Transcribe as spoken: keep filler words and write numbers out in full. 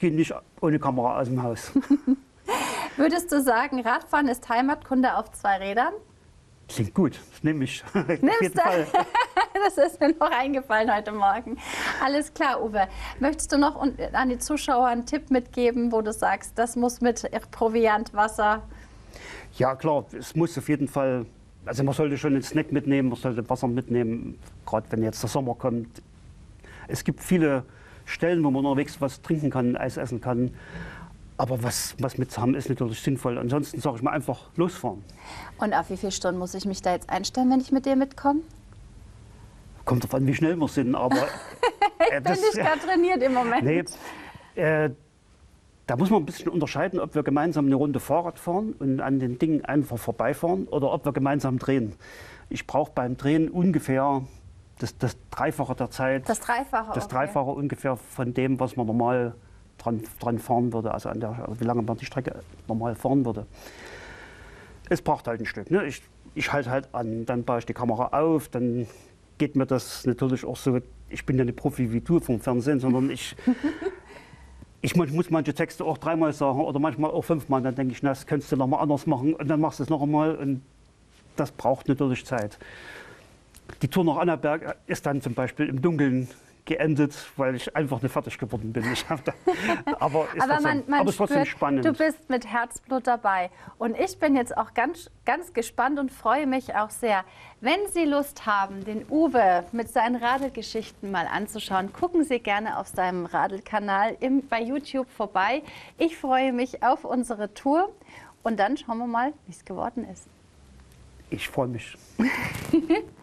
gehe nicht ohne Kamera aus dem Haus. Würdest du sagen, Radfahren ist Heimatkunde auf zwei Rädern? Klingt gut, das nehme ich. Auf Nimmst jeden du? Fall. Das ist mir noch eingefallen heute Morgen. Alles klar, Uwe. Möchtest du noch an die Zuschauer einen Tipp mitgeben, wo du sagst, das muss mit Proviant, Wasser? Ja klar, es muss auf jeden Fall, also man sollte schon einen Snack mitnehmen, man sollte Wasser mitnehmen, gerade wenn jetzt der Sommer kommt. Es gibt viele Stellen, wo man unterwegs was trinken kann, Eis essen kann. Aber was, was mit zu haben, ist natürlich sinnvoll. Ansonsten sage ich mal einfach losfahren. Und auf wie viele Stunden muss ich mich da jetzt einstellen, wenn ich mit dir mitkomme? Kommt drauf an, wie schnell wir sind. Aber, ich äh, bin nicht gerade trainiert im Moment. Nee, äh, da muss man ein bisschen unterscheiden, ob wir gemeinsam eine Runde Fahrrad fahren und an den Dingen einfach vorbeifahren oder ob wir gemeinsam drehen. Ich brauche beim Drehen ungefähr das, das Dreifache der Zeit. Das Dreifache? Das okay. Dreifache ungefähr von dem, was man normal Dran, dran fahren würde, also, an der, also wie lange man die Strecke normal fahren würde. Es braucht halt ein Stück. Ne? Ich, ich halte halt an, dann baue ich die Kamera auf, dann geht mir das natürlich auch so, ich bin ja nicht Profi wie du vom Fernsehen, sondern ich, ich muss manche Texte auch dreimal sagen oder manchmal auch fünfmal, dann denke ich, na, das könntest du noch mal anders machen und dann machst du es noch einmal und das braucht natürlich Zeit. Die Tour nach Annaberg ist dann zum Beispiel im Dunkeln geendet, weil ich einfach nicht fertig geworden bin. Ich da, aber ist aber man, man aber ist trotzdem spürt, spannend. Du bist mit Herzblut dabei. Und ich bin jetzt auch ganz, ganz gespannt und freue mich auch sehr. Wenn Sie Lust haben, den Uwe mit seinen Radelgeschichten mal anzuschauen, gucken Sie gerne auf seinem Radelkanal im, bei YouTube vorbei. Ich freue mich auf unsere Tour und dann schauen wir mal, wie es geworden ist. Ich freue mich.